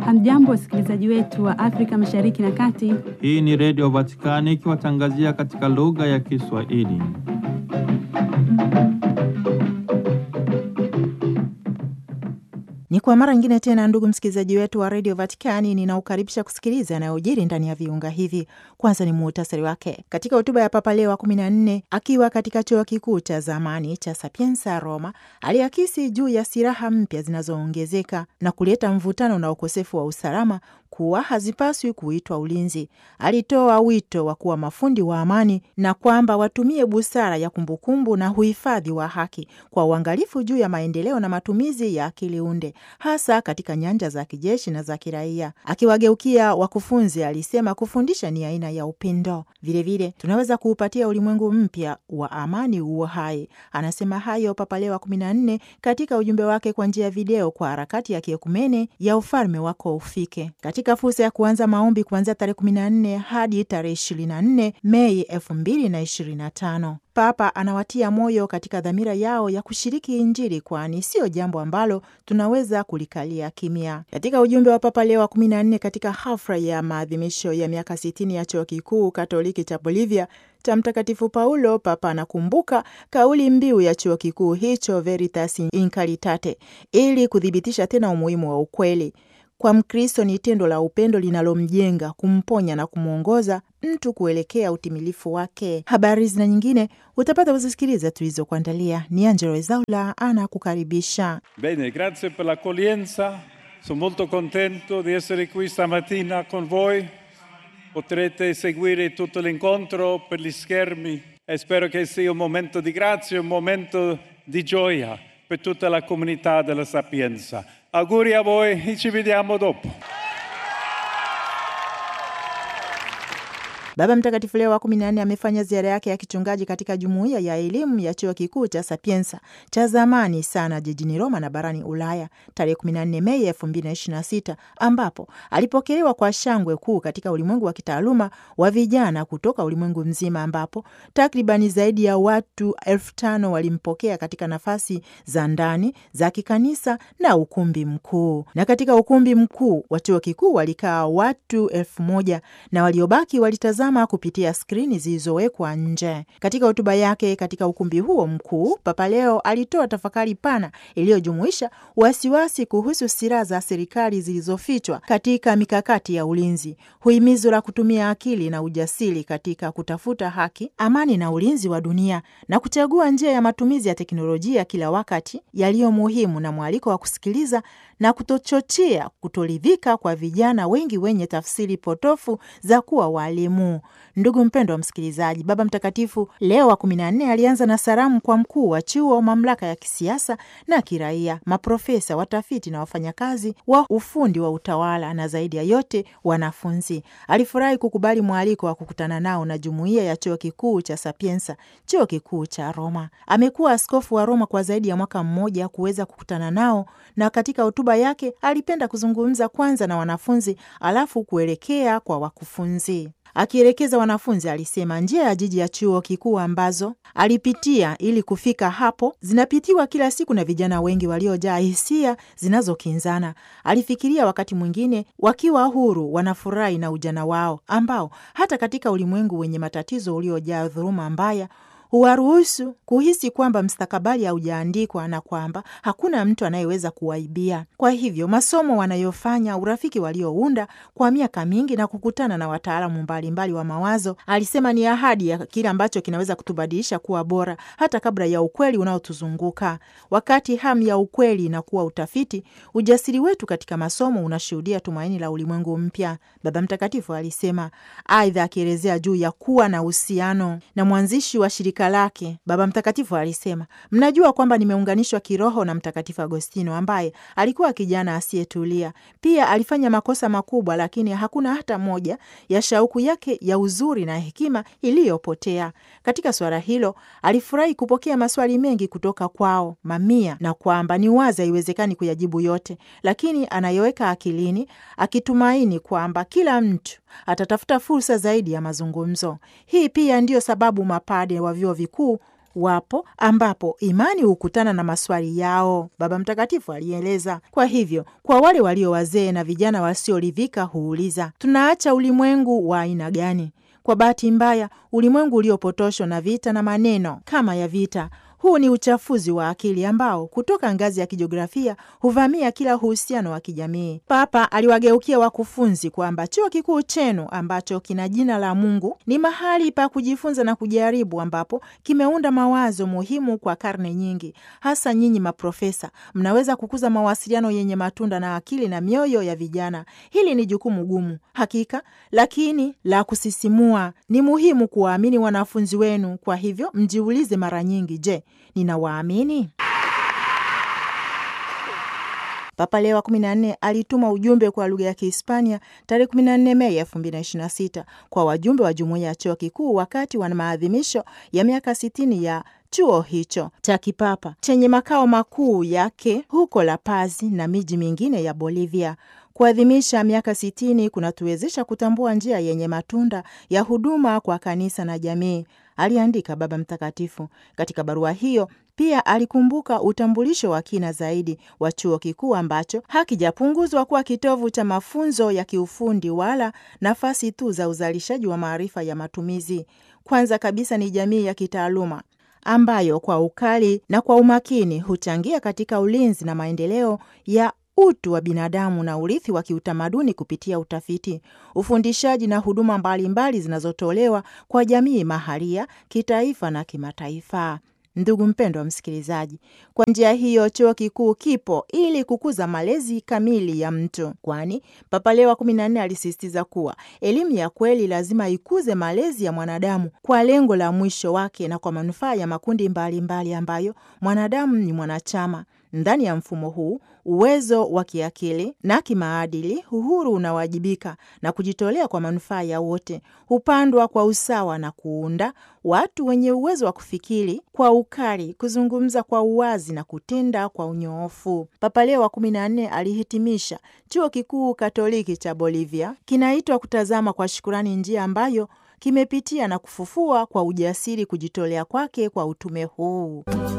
Hamjambo wasikilizaji wetu wa Afrika Mashariki na Kati. Hii ni Radio Vatikani ikiwatangazia katika lugha ya Kiswahili. Ni kwa mara nyingine tena, ndugu msikilizaji wetu wa Radio Vatikani, ninaukaribisha kusikiliza yanayojiri ndani ya viunga hivi. Kwanza ni muhtasari wake. Katika hotuba ya Papa Leo wa 14 akiwa katika chuo kikuu cha zamani cha Sapienza Roma, aliakisi juu ya silaha mpya zinazoongezeka na kuleta mvutano na ukosefu wa usalama kuwa hazipaswi kuitwa ulinzi. Alitoa wito wa kuwa mafundi wa amani na kwamba watumie busara ya kumbukumbu na uhifadhi wa haki kwa uangalifu juu ya maendeleo na matumizi ya akili unde, hasa katika nyanja za kijeshi na za kiraia. Akiwageukia wakufunzi, alisema kufundisha ni aina ya upendo. Vilevile tunaweza kuupatia ulimwengu mpya wa amani uo hai. Anasema hayo Papa Leo wa 14 katika ujumbe wake kwa njia ya video kwa harakati ya kiekumene ya ufalme wako ufike. Katika fursa ya kuanza maombi kuanzia tarehe 14 hadi tarehe 24 Mei 2025. Papa anawatia moyo katika dhamira yao ya kushiriki Injili, kwani sio jambo ambalo tunaweza kulikalia kimya. Katika ujumbe wa Papa Leo wa 14 katika hafla ya maadhimisho ya miaka 60 ya chuo kikuu Katoliki cha Bolivia cha Mtakatifu Paulo, Papa anakumbuka kauli mbiu ya chuo kikuu hicho, Veritas in Caritate, ili kuthibitisha tena umuhimu wa ukweli. Kwa Mkristo ni tendo la upendo linalomjenga, kumponya na kumwongoza mtu kuelekea utimilifu wake. Habari zina nyingine utapata kuzisikiliza tulizokuandalia. Ni Angelo Ezaula anakukaribisha. Bene, grazie per l'accoglienza. Sono molto contento di essere qui stamattina con voi. Potrete seguire tutto l'incontro per gli schermi e spero che sia un momento di grazia, un momento di gioia per tutta la comunità della Sapienza. Auguri a voi e ci vediamo dopo. Baba Mtakatifu Leo wa 14 amefanya ziara yake ya kichungaji katika jumuiya ya elimu ya chuo kikuu cha Sapienza cha zamani sana jijini Roma na barani Ulaya tarehe 14 Mei 2026, ambapo alipokelewa kwa shangwe kuu katika ulimwengu wa kitaaluma wa vijana kutoka ulimwengu mzima, ambapo takribani zaidi ya watu 5,000 walimpokea katika nafasi za ndani za kikanisa na ukumbi mkuu. Na katika ukumbi mkuu wa chuo kikuu walikaa watu 1,000 na waliobaki walitazama kupitia skrini zilizowekwa nje. Katika hotuba yake katika ukumbi huo mkuu, Papa Leo alitoa tafakari pana iliyojumuisha wasiwasi kuhusu silaha za serikali zilizofichwa katika mikakati ya ulinzi, huimizo la kutumia akili na ujasiri katika kutafuta haki, amani na ulinzi wa dunia, na kuchagua njia ya matumizi ya teknolojia kila wakati yaliyo muhimu, na mwaliko wa kusikiliza na kutochochea kutoridhika kwa vijana wengi wenye tafsiri potofu za kuwa walimu. Ndugu mpendwa msikilizaji, Baba Mtakatifu Leo wa 14 alianza na salamu kwa mkuu wa chuo, mamlaka ya kisiasa na kiraia, maprofesa, watafiti na wafanyakazi wa ufundi wa utawala, na zaidi ya yote wanafunzi. Alifurahi kukubali mwaliko wa kukutana nao na jumuiya ya chuo kikuu cha Sapienza, chuo kikuu cha Roma. Amekuwa askofu wa Roma kwa zaidi ya mwaka mmoja kuweza kukutana nao, na katika hotuba yake alipenda kuzungumza kwanza na wanafunzi alafu kuelekea kwa wakufunzi. Akielekeza wanafunzi, alisema njia ya jiji ya chuo kikuu ambazo alipitia ili kufika hapo zinapitiwa kila siku na vijana wengi waliojaa hisia zinazokinzana. Alifikiria wakati mwingine wakiwa huru wanafurahi na ujana wao, ambao hata katika ulimwengu wenye matatizo uliojaa dhuluma mbaya huwaruhusu kuhisi kwamba mstakabali haujaandikwa na kwamba hakuna mtu anayeweza kuwaibia. Kwa hivyo masomo wanayofanya, urafiki waliounda kwa miaka mingi na kukutana na wataalamu mbalimbali wa mawazo, alisema ni ahadi ya kile ambacho kinaweza kutubadilisha kuwa bora hata kabla ya ukweli unaotuzunguka. Wakati hamu ya ukweli inakuwa utafiti, ujasiri wetu katika masomo unashuhudia tumaini la ulimwengu mpya, Baba Mtakatifu alisema. Aidha, akielezea juu ya kuwa na uhusiano na mwanzishi wa shirika lake, Baba Mtakatifu alisema, mnajua kwamba nimeunganishwa kiroho na Mtakatifu Agostino ambaye alikuwa kijana asiyetulia. Pia alifanya makosa makubwa, lakini hakuna hata moja ya shauku yake ya uzuri na hekima iliyopotea. Katika swala hilo alifurahi kupokea maswali mengi kutoka kwao mamia, na kwamba ni wazi haiwezekani kuyajibu yote, lakini anayoweka akilini, akitumaini kwamba kila mtu atatafuta fursa zaidi ya mazungumzo. Hii pia ndiyo sababu mapade wa vyuo vikuu wapo ambapo imani hukutana na maswali yao, Baba Mtakatifu alieleza. Kwa hivyo, kwa wale walio wazee na vijana wasioridhika huuliza, tunaacha ulimwengu wa aina gani? Kwa bahati mbaya, ulimwengu uliopotoshwa na vita na maneno kama ya vita. Huu ni uchafuzi wa akili ambao kutoka ngazi ya kijiografia huvamia kila uhusiano wa kijamii. Papa aliwageukia wakufunzi kwamba chuo kikuu chenu ambacho kina jina la Mungu ni mahali pa kujifunza na kujaribu, ambapo kimeunda mawazo muhimu kwa karne nyingi. Hasa nyinyi maprofesa, mnaweza kukuza mawasiliano yenye matunda na akili na mioyo ya vijana. Hili ni jukumu gumu hakika, lakini la kusisimua. Ni muhimu kuwaamini wanafunzi wenu. Kwa hivyo mjiulize mara nyingi, je, ninawaamini? Papa Leo wa 14 alituma ujumbe kwa lugha ya Kihispania tarehe 14 Mei 2026 kwa wajumbe wa jumuiya ya chuo kikuu wakati wa maadhimisho ya miaka 60 ya chuo hicho cha kipapa chenye makao makuu yake huko La Paz na miji mingine ya Bolivia. Kuadhimisha miaka 60 kunatuwezesha kutambua njia yenye matunda ya huduma kwa kanisa na jamii, aliandika Baba Mtakatifu. Katika barua hiyo pia alikumbuka utambulisho wa kina zaidi wa chuo kikuu ambacho hakijapunguzwa kuwa kitovu cha mafunzo ya kiufundi wala nafasi tu za uzalishaji wa maarifa ya matumizi. Kwanza kabisa ni jamii ya kitaaluma ambayo kwa ukali na kwa umakini huchangia katika ulinzi na maendeleo ya utu wa binadamu na urithi wa kiutamaduni kupitia utafiti, ufundishaji na huduma mbalimbali zinazotolewa kwa jamii mahalia, kitaifa na kimataifa. Ndugu mpendwa msikilizaji, kwa njia hiyo chuo kikuu kipo ili kukuza malezi kamili ya mtu, kwani Papa Leo wa 14 alisisitiza kuwa elimu ya kweli lazima ikuze malezi ya mwanadamu kwa lengo la mwisho wake na kwa manufaa ya makundi mbalimbali ambayo mwanadamu ni mwanachama. Ndani ya mfumo huu, uwezo wa kiakili na kimaadili, uhuru unawajibika na kujitolea kwa manufaa ya wote hupandwa kwa usawa na kuunda watu wenye uwezo wa kufikiri kwa ukali, kuzungumza kwa uwazi na kutenda kwa unyoofu. Papa Leo wa 14 alihitimisha, chuo kikuu Katoliki cha Bolivia kinaitwa kutazama kwa shukurani njia ambayo kimepitia na kufufua kwa ujasiri kujitolea kwake kwa utume huu.